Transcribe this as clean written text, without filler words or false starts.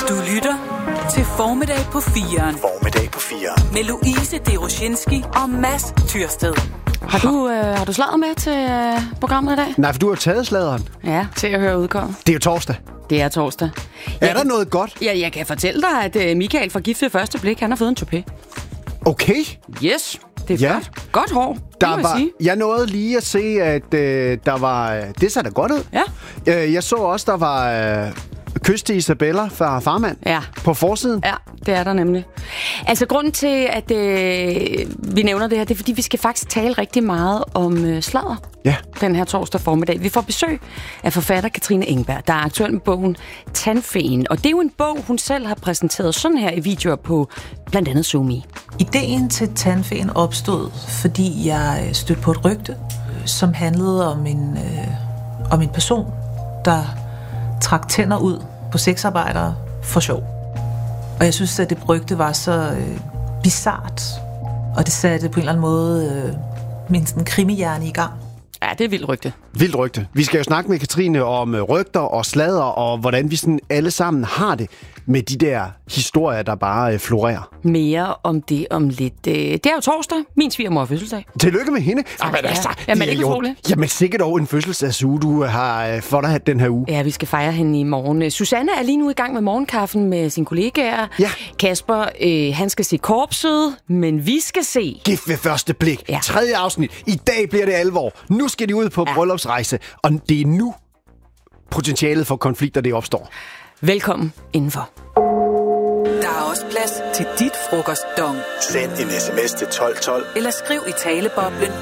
Du lytter til Formiddag på 4'eren. Formiddag på 4'eren. Med Louise Deroshinski og Mads Tyrsted. Har du sladder med til programmet i dag? Nej, for du har taget sladeren. Ja, til at høre udkommet. Det er jo torsdag. Det er torsdag. Er der noget godt? Ja, jeg kan fortælle dig, at Michael fra Gift ved første blik, han har fået en toupé. Okay. Yes, det er godt. Godt hår, Jeg nåede lige at se, at der var... Det ser da godt ud. Ja. Jeg så også, der var... Kys til Isabella fra Farmand på forsiden. Ja, det er der nemlig. Altså, grunden til, at vi nævner det her, det er, fordi vi skal faktisk tale rigtig meget om sladder den her torsdag formiddag. Vi får besøg af forfatter Katrine Engberg, der er aktuel med bogen Tandfeen. Og det er jo en bog, hun selv har præsenteret sådan her i videoer på blandt andet Zoomi. Ideen til Tandfeen opstod, fordi jeg stødte på et rygte, som handlede om en person, der trak tænder ud på sexarbejdere for sjov. Og jeg synes, at det rygte var så bizart, og det satte på en eller anden måde min sådan krimihjerne i gang. Ja, det er vildt rygte. Vildt rygte. Vi skal jo snakke med Katrine om rygter og sladder, og hvordan vi sådan alle sammen har det med de der historier, der bare florerer. Mere om det om lidt. Det er jo torsdag. Min svigermor har fødselsdag. Tillykke med hende. Jamen, ikke utroligt. Jamen, sikkert dog en fødselsdagsuge, du har for dig den her uge. Ja, vi skal fejre hende i morgen. Susanne er lige nu i gang med morgenkaffen med sine kollegaer. Ja. Kasper, han skal se Korpset, men vi skal se... Gift ved første blik. Ja. 3. afsnit. I dag bliver det alvor. Nu skal de ud på bryllupsrejse, og det er nu potentialet for konflikter, det opstår. Velkommen indenfor. Der er også plads til dit frokostdong. Send en sms til 1212. Eller skriv i taleboblen